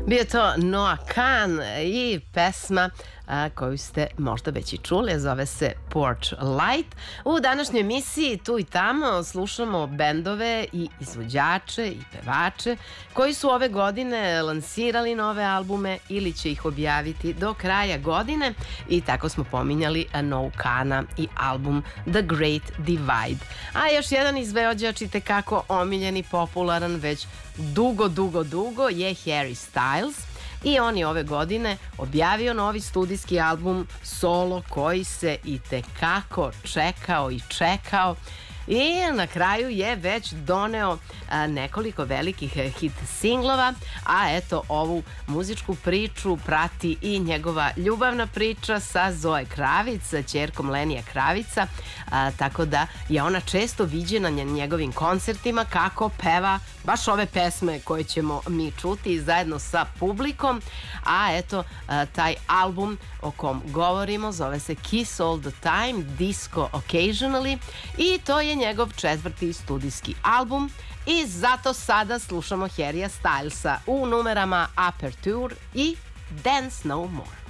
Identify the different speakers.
Speaker 1: Bio je to Noah Kahan i pesma koju ste možda već i čuli, zove se Porch Light. U današnjoj emisiji tu i tamo slušamo bendove i izvođače i pevače koji su ove godine lansirali nove albume ili će ih objaviti do kraja godine i tako smo pominjali Noah Kahana i album The Great Divide. A još jedan izvođač i tekako omiljen i popularan već dugo je Harry Styles i on je ove godine objavio novi studijski album Solo koji se i tekako čekao i na kraju je već doneo nekoliko velikih hit singlova, a eto ovu muzičku priču prati i njegova ljubavna priča sa Zoe Kravic, sa ćerkom Lenija Kravica, tako da je ona često viđena na njegovim koncertima kako peva baš ove pesme koje ćemo mi čuti zajedno sa publikom, a eto taj album o kom govorimo zove se Kiss All The Time, Disco Occasionally i to je njegov 4. studijski album i zato sada slušamo Harrya Stylesa u numerama Aperture i Dance No More.